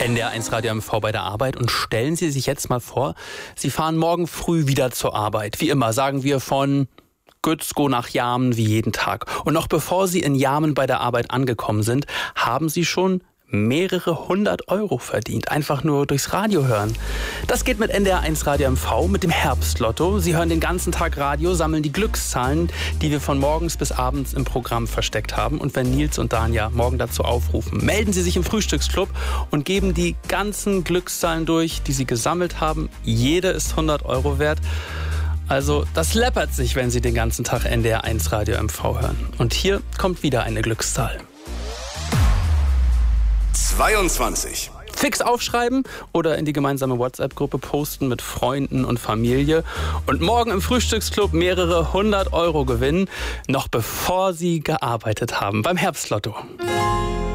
NDR1 Radio MV bei der Arbeit und stellen Sie sich jetzt mal vor, Sie fahren morgen früh wieder zur Arbeit. Wie immer, sagen wir von Gützkow nach Jarmen wie jeden Tag. Und noch bevor Sie in Jarmen bei der Arbeit angekommen sind, haben Sie schon mehrere 100 Euro verdient. Einfach nur durchs Radio hören. Das geht mit NDR1 Radio MV, mit dem Herbstlotto. Sie hören den ganzen Tag Radio, sammeln die Glückszahlen, die wir von morgens bis abends im Programm versteckt haben. Und wenn Nils und Danja morgen dazu aufrufen, melden Sie sich im Frühstücksclub und geben die ganzen Glückszahlen durch, die Sie gesammelt haben. Jede ist 100 Euro wert. Also das läppert sich, wenn Sie den ganzen Tag NDR1 Radio MV hören. Und hier kommt wieder eine Glückszahl. 22. Fix aufschreiben oder in die gemeinsame WhatsApp-Gruppe posten mit Freunden und Familie und morgen im Frühstücksclub mehrere 100 Euro gewinnen, noch bevor Sie gearbeitet haben beim Herbstlotto.